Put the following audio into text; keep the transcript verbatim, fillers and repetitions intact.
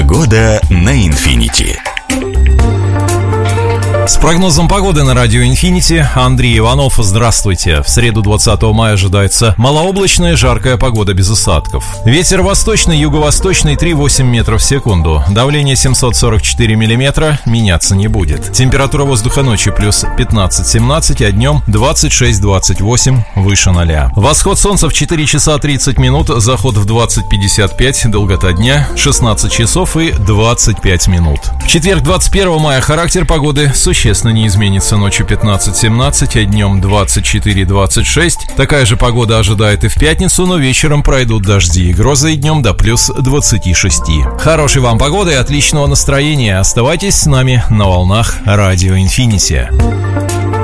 Погода на Infinity. С прогнозом погоды на радио Infinity Андрей Иванов. Здравствуйте. В среду двадцатого мая ожидается малооблачная жаркая погода без осадков. Ветер восточный, юго-восточный три и восемь метров в секунду. Давление семьсот сорок четыре миллиметра, меняться не будет. Температура воздуха ночью плюс пятнадцать-семнадцать, а днем двадцать шесть двадцать восемь, выше ноля. Восход солнца в четыре часа тридцать минут, заход в двадцать пятьдесят пять, долгота дня шестнадцать часов и двадцать пять минут. В четверг двадцать первого мая характер погоды существенно не изменится. Ночью пятнадцать-семнадцать, а днем двадцать четыре двадцать шесть. Такая же погода ожидает и в пятницу, но вечером пройдут дожди и грозы, и днем до плюс двадцати шести. Хорошей вам погоды и отличного настроения. Оставайтесь с нами на волнах радио Infinity.